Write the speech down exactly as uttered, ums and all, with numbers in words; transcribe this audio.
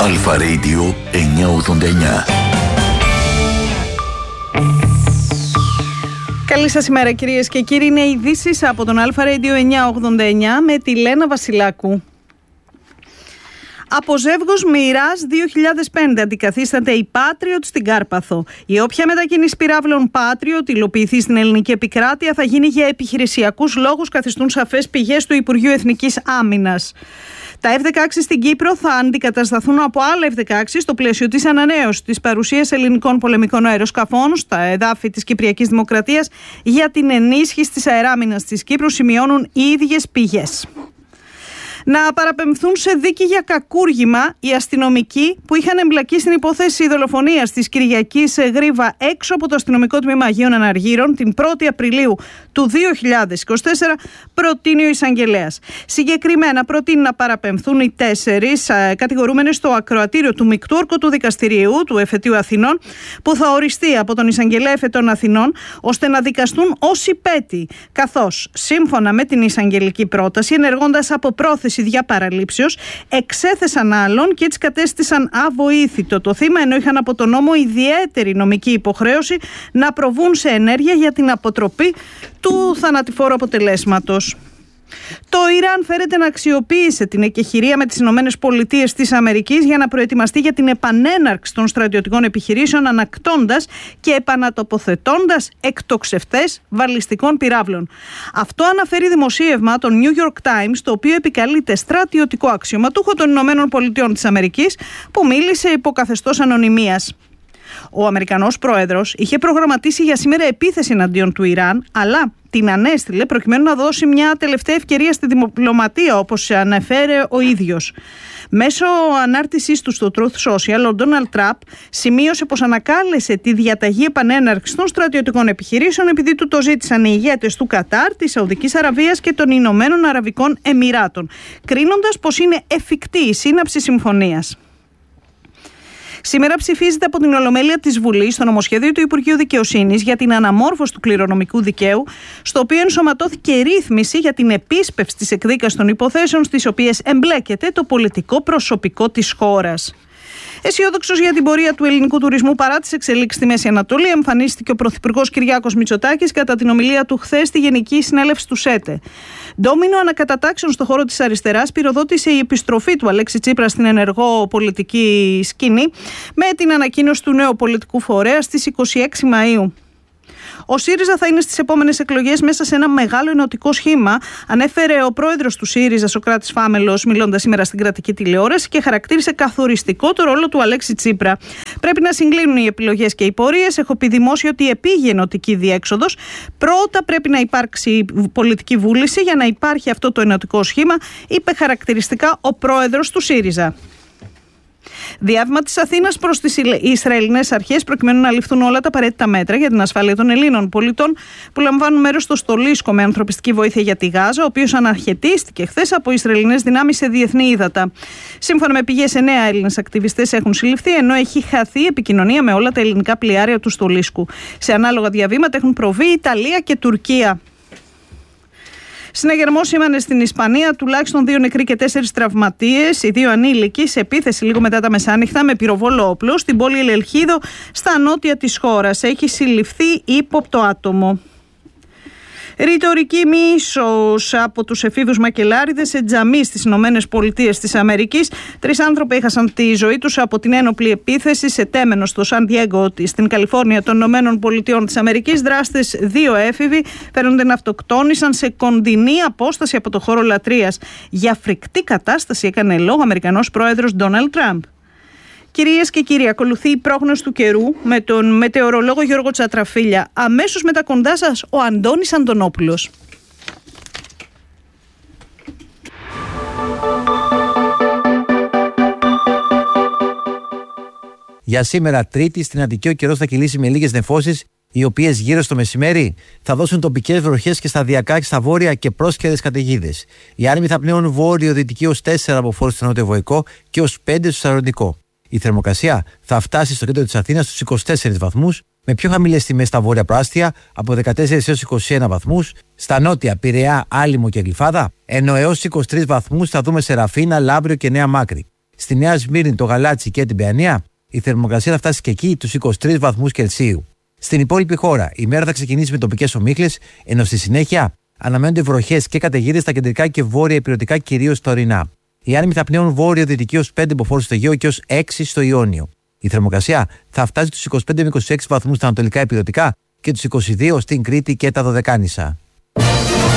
Αλφα Radio εννιακόσια ογδόντα εννιά. Καλή σας ημέρα κυρίες και κύριοι, είναι ειδήσεις από τον Αλφα Radio εννιακόσια ογδόντα εννιά με τη Λένα Βασιλάκου. Από ζεύγος Μοιράς δύο χιλιάδες πέντε αντικαθίσταται η Patriot στην Κάρπαθο. Η όποια μετακίνηση πυράβλων Patriot υλοποιηθεί στην ελληνική επικράτεια θα γίνει για επιχειρησιακούς λόγους, καθιστούν σαφές πηγές του Υπουργείου Εθνικής Άμυνας. Τα εφ δεκαέξι στην Κύπρο θα αντικατασταθούν από άλλα εφ δεκαέξι στο πλαίσιο της ανανέωσης της παρουσίας ελληνικών πολεμικών αεροσκαφών στα εδάφη της Κυπριακής Δημοκρατίας για την ενίσχυση της αεράμινας της Κύπρου, σημειώνουν οι ίδιες πηγές. Να παραπεμφθούν σε δίκη για κακούργημα οι αστυνομικοί που είχαν εμπλακεί στην υπόθεση δολοφονίας της Κυριακής Γρίβα έξω από το αστυνομικό τμήμα Αγίων Αναργύρων την πρώτη Απριλίου του δύο χιλιάδες είκοσι τέσσερα, προτείνει ο εισαγγελέας. Συγκεκριμένα προτείνει να παραπεμφθούν οι τέσσερις κατηγορούμενες στο ακροατήριο του Μεικτού Ορκωτού Δικαστηρίου του Εφετείου Αθηνών, που θα οριστεί από τον εισαγγελέα Εφετών Αθηνών, ώστε να δικαστούν ως υπέτοι, καθώς σύμφωνα με την εισαγγελική πρόταση, ενεργώντας από πρόθεση δια παραλήψεως, εξέθεσαν άλλον και έτσι κατέστησαν αβοήθητο το θύμα, ενώ είχαν από τον νόμο ιδιαίτερη νομική υποχρέωση να προβούν σε ενέργεια για την αποτροπή του θανατηφόρου αποτελέσματος. Το Ιράν φέρεται να αξιοποίησε την εκεχηρία με τις Ηνωμένες Πολιτείες της Αμερικής για να προετοιμαστεί για την επανέναρξη των στρατιωτικών επιχειρήσεων, ανακτώντας και επανατοποθετώντας εκτοξευτές βαλιστικών πυράβλων. Αυτό αναφέρει δημοσίευμα των New York Times, το οποίο επικαλείται στρατιωτικό αξιωματούχο των Ηνωμένων Πολιτειών της Αμερικής, που μίλησε υπό καθεστώς ανωνυμίας. Ο Αμερικανός πρόεδρος είχε προγραμματίσει για σήμερα επίθεση εναντίον του Ιράν, αλλά την ανέστειλε προκειμένου να δώσει μια τελευταία ευκαιρία στη διπλωματία, όπως αναφέρε ο ίδιος. Μέσω ανάρτησής του στο Truth Social, ο Ντόναλντ Τραμπ σημείωσε πως ανακάλεσε τη διαταγή επανέναρξης των στρατιωτικών επιχειρήσεων επειδή του το ζήτησαν οι ηγέτες του Κατάρ, της Σαουδικής Αραβίας και των Ηνωμένων Αραβικών Εμιράτων, κρίνοντας πως είναι εφικτή η σύναψη συμφωνίας. Σήμερα ψηφίζεται από την Ολομέλεια της Βουλής το νομοσχέδιο του Υπουργείου Δικαιοσύνης για την αναμόρφωση του κληρονομικού δικαίου, στο οποίο ενσωματώθηκε ρύθμιση για την επίσπευση της εκδίκασης των υποθέσεων στις οποίες εμπλέκεται το πολιτικό προσωπικό της χώρας. Αισιόδοξος για την πορεία του ελληνικού τουρισμού παρά τις εξελίξεις στη Μέση Ανατολή, εμφανίστηκε ο Πρωθυπουργός Κυριάκος Μητσοτάκης κατά την ομιλία του χθες στη Γενική Συνέλευση του ΣΕΤΕ. Ντόμινο ανακατατάξεων στον χώρο της αριστεράς πυροδότησε η επιστροφή του Αλέξη Τσίπρα στην ενεργό πολιτική σκηνή με την ανακοίνωση του νέου πολιτικού φορέα στις είκοσι έξι Μαΐου. Ο ΣΥΡΙΖΑ θα είναι στις επόμενες εκλογές μέσα σε ένα μεγάλο ενωτικό σχήμα, ανέφερε ο πρόεδρος του ΣΥΡΙΖΑ, Σωκράτης Φάμελος, μιλώντας σήμερα στην κρατική τηλεόραση, και χαρακτήρισε καθοριστικό το ρόλο του Αλέξη Τσίπρα. Πρέπει να συγκλίνουν οι επιλογές και οι πορείες. Έχω πει δημόσια ότι επήγε ενωτική διέξοδος. Πρώτα πρέπει να υπάρξει πολιτική βούληση για να υπάρχει αυτό το ενωτικό σχήμα, είπε χαρακτηριστικά ο πρόεδρος του ΣΥΡΙΖΑ. Διάβημα της Αθήνας προς τις Ισραηλινές αρχές προκειμένου να ληφθούν όλα τα απαραίτητα μέτρα για την ασφάλεια των Ελλήνων πολιτών που λαμβάνουν μέρος στο στολίσκο με ανθρωπιστική βοήθεια για τη Γάζα, ο οποίος αναρχετίστηκε χθες από Ισραηλινές δυνάμεις σε διεθνή ύδατα. Σύμφωνα με πηγές, εννέα Έλληνες ακτιβιστές έχουν συλληφθεί, ενώ έχει χαθεί επικοινωνία με όλα τα ελληνικά πλοιάρια του στολίσκου. Σε ανάλογα διαβήματα έχουν προβεί Ιταλία και Τουρκία. Συναγερμό σήμανε στην Ισπανία τουλάχιστον δύο νεκροί και τέσσερις τραυματίες, οι δύο ανήλικοι, σε επίθεση λίγο μετά τα μεσάνυχτα με πυροβόλο όπλο στην πόλη Ελελχίδο, στα νότια της χώρας. Έχει συλληφθεί ύποπτο άτομο. Ρητορική μίσος από τους εφήβους μακελάριδες σε τζαμί στις Ηνωμένες Πολιτείες της Αμερικής. Τρεις άνθρωποι έχασαν τη ζωή τους από την ένοπλη επίθεση σε τέμενο στο Σαν Διέγκο στην Καλιφόρνια των Ηνωμένων Πολιτειών της Αμερικής. Δράστες, δύο έφηβοι, φαίνονται να αυτοκτόνησαν σε κοντινή απόσταση από το χώρο λατρείας. Για φρικτή κατάσταση έκανε λόγο ο Αμερικανός πρόεδρος Ντόναλντ Τραμπ. Κυρίες και κύριοι, ακολουθεί η πρόγνωση του καιρού με τον μετεωρολόγο Γιώργο Τσατραφίλια. Αμέσως μετά κοντά σας ο Αντώνης Αντωνόπουλος. Για σήμερα Τρίτη στην Αττική ο καιρός θα κυλήσει με λίγες νεφώσεις, οι οποίες γύρω στο μεσημέρι θα δώσουν τοπικές βροχές και σταδιακά στα βόρεια και πρόσκαιρες καταιγίδες. Οι άνεμοι θα πνέουν βόρειο-δυτική ως τέσσερα από φόρους στο νότιο-βορικό και ως πέντε στο Σαροντικό. Η θερμοκρασία θα φτάσει στο κέντρο της Αθήνας στους είκοσι τέσσερις βαθμούς, με πιο χαμηλές τιμές στα βόρεια προάστια από δεκατέσσερις έως είκοσι ένα βαθμούς, στα νότια Πειραιά, Άλυμο και Γλυφάδα, ενώ έως είκοσι τρεις βαθμούς θα δούμε σε Ραφίνα, Λάμπριο και Νέα Μάκρη. Στη Νέα Σμύρνη, το Γαλάτσι και την Παιανία, η θερμοκρασία θα φτάσει και εκεί τους είκοσι τρεις βαθμούς Κελσίου. Στην υπόλοιπη χώρα, η μέρα θα ξεκινήσει με τοπικές ομίχλες, ενώ στη συνέχεια αναμένονται βροχές και καταιγίδες στα κεντρικά και βόρεια ηπειρωτικά, κυρίως στα ορεινά. Οι άνεμοι θα πνέουν βόρειο-δυτική ως πέντε μποφόρ στο Αιγαίο και ως έξι στο Ιόνιο. Η θερμοκρασία θα φτάσει στους είκοσι πέντε με είκοσι έξι βαθμούς στα ανατολικά ηπειρωτικά και τους είκοσι δύο στην Κρήτη και τα Δωδεκάνησα.